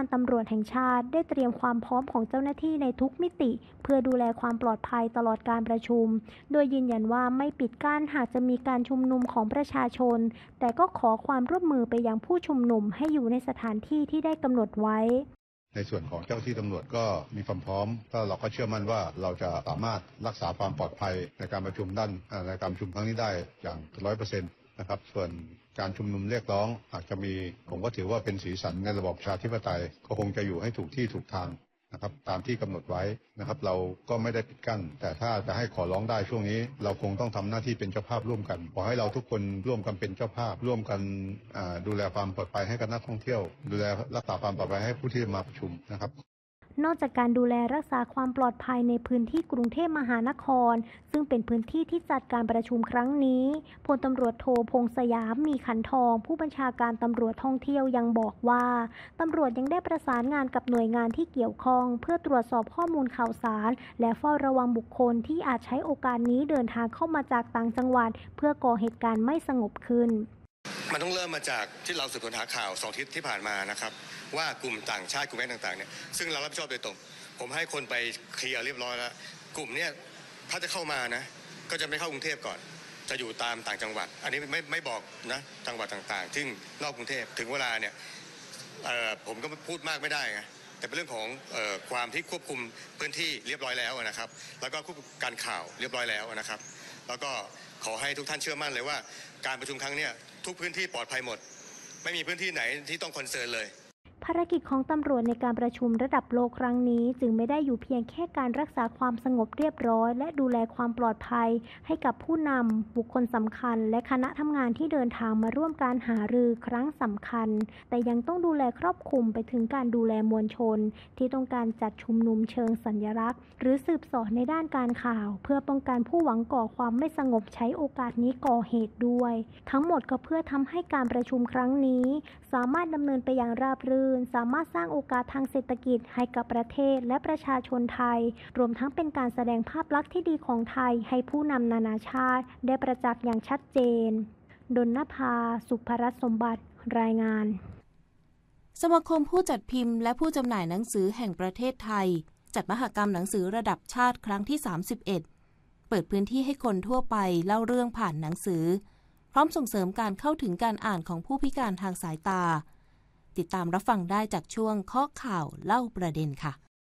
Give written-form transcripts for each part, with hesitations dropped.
การตำรวจแห่งชาติได้เตรียมความพร้อมของเจ้าหน้าที่ในทุกมิติเพื่อดูแลความปลอดภัยตลอดการประชุมโดยยืนยันว่าไม่ปิดกั้นหากจะมีการชุมนุมของประชาชนแต่ก็ขอความร่วมมือไปยังผู้ชุมนุมให้อยู่ในสถานที่ที่ได้กำหนดไว้ในส่วนของเจ้าที่ตำรวจก็มีความพร้อมก็เราก็เชื่อมั่นว่าเราจะสามารถรักษาความปลอดภัยในการประชุมในการประชุมครั้งนี้ได้อย่าง100%นะครับส่วนการชุมนุมเรียกร้องหากจะมีผมก็ถือว่าเป็นสีสันในระบอบประชาธิปไตยก็คงจะอยู่ให้ถูกที่ถูกทางนะครับตามที่กำหนดไว้นะครับเราก็ไม่ได้ปิดกั้นแต่ถ้าจะให้ขอร้องได้ช่วงนี้เราคงต้องทำหน้าที่เป็นเจ้าภาพร่วมกันขอให้เราทุกคนร่วมกันเป็นเจ้าภาพร่วมกันดูแลความปลอดภัยให้กับนักท่องเที่ยวดูแลรักษาความปลอดภัยให้ผู้ที่มาประชุมนะครับนอกจากการดูแลรักษาความปลอดภัยในพื้นที่กรุงเทพมหานครซึ่งเป็นพื้นที่ที่จัดการประชุมครั้งนี้พลตำรวจโทพงษ์สยามมีขันทองผู้บัญชาการตำรวจท่องเที่ยวยังบอกว่าตำรวจยังได้ประสานงานกับหน่วยงานที่เกี่ยวข้องเพื่อตรวจสอบข้อมูลข่าวสารและเฝ้าระวังบุคคลที่อาจใช้โอกาสนี้เดินทางเข้ามาจากต่างจังหวัดเพื่อก่อเหตุการณ์ไม่สงบขึ้นมันต้องเริ่มมาจากที่เราสืบสวนหาข่าว2 อาทิตย์ที่ผ่านมานะครับว่ากลุ่มต่างชาติกลุ่มแม่ต่างๆเนี่ยซึ่งเรารับผิดชอบโดยตรงผมให้คนไปเคลียร์เรียบร้อยแล้วกลุ่มเนี่ยถ้าจะเข้ามานะก็จะไม่เข้ากรุงเทพก่อนจะอยู่ตามต่างจังหวัดอันนี้ไม่บอกนะจังหวัดต่างๆซึ่งนอกกรุงเทพถึงเวลาเนี่ยผมก็พูดมากไม่ได้ไงแต่เป็นเรื่องของความที่ควบคุมพื้นที่เรียบร้อยแล้วนะครับแล้วก็ควบคุมการข่าวเรียบร้อยแล้วนะครับแล้วก็ขอให้ทุกท่านเชื่อมั่นเลยว่าการประชุมครั้งนี้ทุกพื้นที่ปลอดภัยหมดไม่มีพื้นที่ไหนที่ต้องคอนเซิร์นเลยภารกิจของตำรวจในการประชุมระดับโลกครั้งนี้จึงไม่ได้อยู่เพียงแค่การรักษาความสงบเรียบร้อยและดูแลความปลอดภัยให้กับผู้นำบุคคลสำคัญและคณะทำงานที่เดินทางมาร่วมการหารือครั้งสำคัญแต่ยังต้องดูแลครอบคลุมไปถึงการดูแลมวลชนที่ต้องการจัดชุมนุมเชิงสัญลักษณ์หรือสืบสอในด้านการข่าวเพื่อป้องกันผู้หวังก่อความไม่สงบใช้โอกาสนี้ก่อเหตุด้วยทั้งหมดก็เพื่อทำให้การประชุมครั้งนี้สามารถดำเนินไปอย่างราบรื่นสามารถสร้างโอกาสทางเศรษฐกิจให้กับประเทศและประชาชนไทยรวมทั้งเป็นการแสดงภาพลักษณ์ที่ดีของไทยให้ผู้นำนานาชาติได้ประจักษ์อย่างชัดเจนดลนภา สุภรัตน์สมบัติรายงานสมาคมผู้จัดพิมพ์และผู้จำหน่ายหนังสือแห่งประเทศไทยจัดมหกรรมหนังสือระดับชาติครั้งที่31เปิดพื้นที่ให้คนทั่วไปเล่าเรื่องผ่านหนังสือพร้อมส่งเสริมการเข้าถึงการอ่านของผู้พิการทางสายตาติดตามรับฟังได้จากช่วงข้อข่าวเล่าประเด็นค่ะ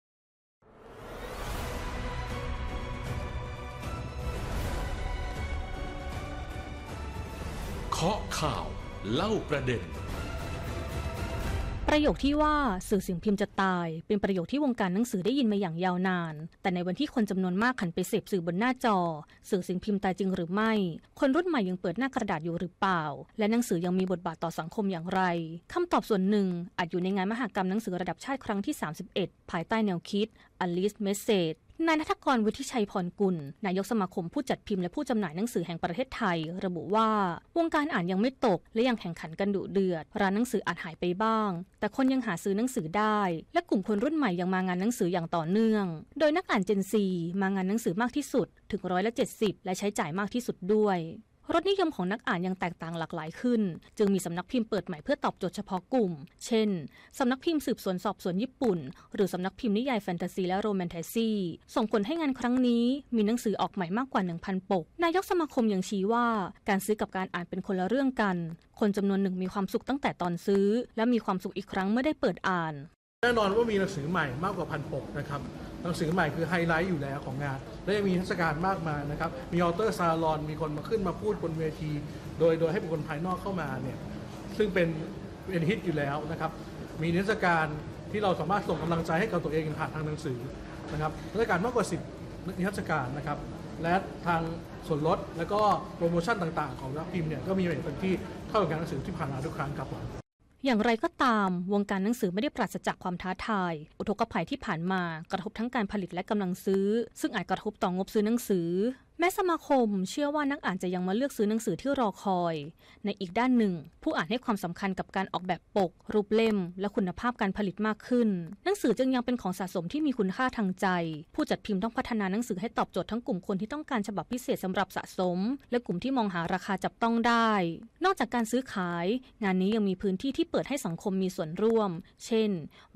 เคาะข่าวเล่าประเด็นประโยคที่ว่าสื่อสิ่งพิมพ์จะตายเป็นประโยคที่วงการหนังสือได้ยินมาอย่างยาวนานแต่ในวันที่คนจำนวนมากหันไปเสพสื่อบนหน้าจอสื่อสิ่งพิมพ์ตายจริงหรือไม่คนรุ่นใหม่ยังเปิดหน้ากระดาษอยู่หรือเปล่าและหนังสือยังมีบทบาทต่อสังคมอย่างไรคำตอบส่วนหนึ่งอาจอยู่ในงานมหกรรมหนังสือระดับชาติครั้งที่31ภายใต้แนวคิด Unleash Messageนายณัฐกร วุฒิชัยพรกุลนายกสมาคมผู้จัดพิมพ์และผู้จำหน่ายหนังสือแห่งประเทศไทยระบุว่าวงการอ่านยังไม่ตกและยังแข่งขันกันดุเดือดร้านหนังสืออาจหายไปบ้างแต่คนยังหาซื้อหนังสือได้และกลุ่มคนรุ่นใหม่ยังมางานหนังสืออย่างต่อเนื่องโดยนักอ่าน Gen Z มางานหนังสือมากที่สุดถึง70%และใช้จ่ายมากที่สุดด้วยรสนิยมของนักอ่านยังแตกต่างหลากหลายขึ้นจึงมีสำนักพิมพ์เปิดใหม่เพื่อตอบโจทย์เฉพาะกลุ่มเช่นสำนักพิมพ์สืบสวนสอบสวนญี่ปุ่นหรือสำนักพิมพ์นิยายแฟนตาซีและโรแมนติซีส่งผลให้งานครั้งนี้มีหนังสือออกใหม่มากกว่า 1,000 ปกนายกสมาคมยังชี้ว่าการซื้อกับการอ่านเป็นคนละเรื่องกันคนจำนวนหนึ่งมีความสุขตั้งแต่ตอนซื้อและมีความสุขอีกครั้งเมื่อได้เปิดอ่านแน่นอนว่ามีหนังสือใหม่มากกว่า1,000 ปกนะครับหนังสือใหม่คือไฮไลท์อยู่แล้วของงานและยังมีเทศกาลมากมายนะครับมีออเตอร์ซาลอนมีคนมาขึ้นมาพูดบนเวทีโดยให้บุคคลภายนอกเข้ามาเนี่ยซึ่งเป็นฮิตอยู่แล้วนะครับมีเทศกาลที่เราสามารถส่งกำลังใจให้กับตัวเองผ่านทางหนังสือนะครับเทศกาลมากกว่า10นิทรรศการนะครับและทางส่วนลดและก็โปรโมชั่นต่างๆของนักพิมพ์เนี่ยก็มีอย่างเต็มที่เท่ากับงานหนังสือที่ผ่านมาทุกครั้งครับอย่างไรก็ตามวงการหนังสือไม่ได้ปราศจากความท้าทายอุทกภัยที่ผ่านมากระทบทั้งการผลิตและกำลังซื้อซึ่งอาจกระทบต่องบซื้อหนังสือแม้สมาคมเชื่อว่านักอ่านจะยังมาเลือกซื้อหนังสือที่รอคอยในอีกด้านหนึ่งผู้อ่านให้ความสำคัญกับการออกแบบปกรูปเล่มและคุณภาพการผลิตมากขึ้นหนังสือจึงยังเป็นของสะสมที่มีคุณค่าทางใจผู้จัดพิมพ์ต้องพัฒนาหนังสือให้ตอบโจทย์ทั้งกลุ่มคนที่ต้องการฉบับพิเศษสำหรับสะสมและกลุ่มที่มองหาราคาจับต้องได้นอกจากการซื้อขายงานนี้ยังมีพื้นที่ที่เปิดให้สังคมมีส่วนร่วมเช่น